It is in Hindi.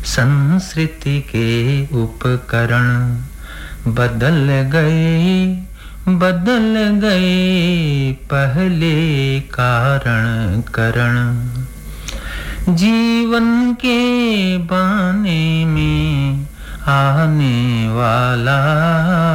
संस्कृति के उपकरण बदल गए पहले कारण करण जीवन के बाने में आने वाला